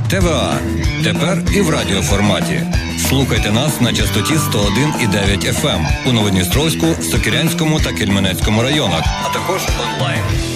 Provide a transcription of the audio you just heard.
ТВА. Тепер і в радіоформаті. Слухайте нас на частоті 101,9 FM у Новодністровську, Сокирянському та Кельменецькому районах, а також онлайн.